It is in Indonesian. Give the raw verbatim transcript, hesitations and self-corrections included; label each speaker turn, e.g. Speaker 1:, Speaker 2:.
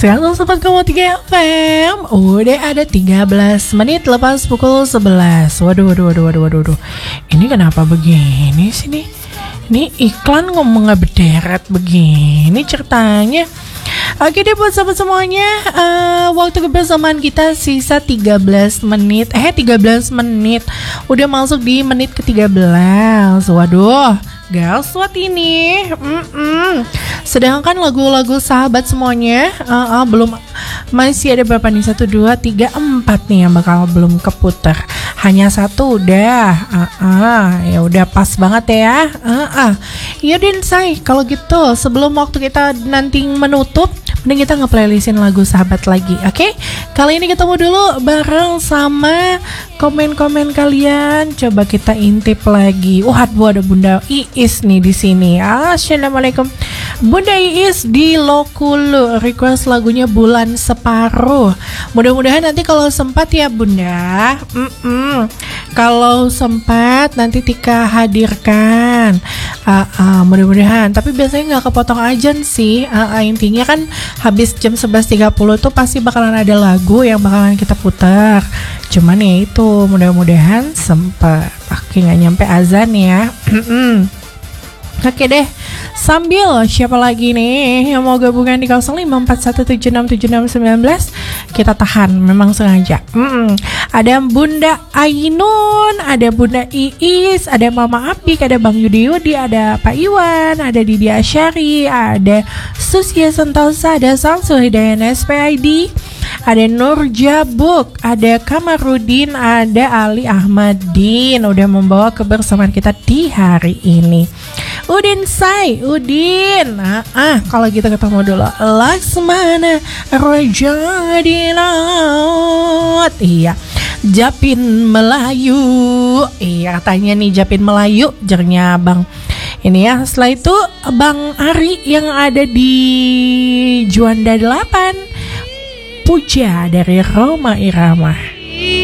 Speaker 1: seratus empat koma tiga F M. Udah ada tiga belas menit lepas pukul sebelas. Waduh, waduh, waduh, waduh, waduh, waduh. Ini kenapa begini sih nih? Ini iklan ngomongnya berderet begini ceritanya. Oke deh buat sahabat semuanya, uh, waktu kebersamaan kita sisa tiga belas menit. Eh tiga belas menit. Udah masuk di menit ke tiga belas. Waduh, gaswat ini. Mm-mm. Sedangkan lagu-lagu sahabat semuanya uh, uh, belum, masih ada berapa nih? Satu, dua, tiga, empat nih yang bakal belum keputar. Hanya satu udah. Uh, uh, ya udah pas banget ya. Uh, uh. Yaudah say, kalau gitu sebelum waktu kita nanti menutup, mending kita nge-playlistin lagu sahabat lagi, oke? Okay? Kali ini ketemu dulu bareng sama komen-komen kalian. Coba kita intip lagi. Wah, uh, ada Bunda Iis nih di sini. Assalamualaikum. Bunda Iis di Lokulu request lagunya Bulan Separuh. Mudah-mudahan nanti kalau sempat ya Bunda. Mm-mm. Kalau sempat nanti Tika hadirkan. Uh, uh, mudah-mudahan. Tapi biasanya nggak kepotong ajan sih. Uh, uh, intinya kan habis jam sebelas tiga puluh tuh pasti bakalan ada lagu yang bakalan kita putar. Cuman ya itu mudah-mudahan sempat. Oke, nggak nyampe azan ya. Oke deh, sambil siapa lagi nih yang mau gabungan di nol lima empat satu tujuh enam tujuh enam satu sembilan, kita tahan, memang sengaja. Mm-mm. Ada Bunda Ainun, ada Bunda Iis, ada Mama Apik, ada Bang Yudi Yudi, ada Pak Iwan, ada Didi Asyari, ada Susia Sentosa, ada Samsu Hidayat S P I D, ada Nur Jabuk, ada Kamarudin, ada Ali Ahmadin udah membawa kebersamaan kita di hari ini. Udin say, Udin. Ah, ah kalau gitu ketemu dulu. Laksmana Raja di laut. Iya. Japin Melayu. Iya katanya nih Japin Melayu, jernya Bang. Ini ya, setelah itu Bang Ari yang ada di Juanda delapan. Puja dari Roma Irama.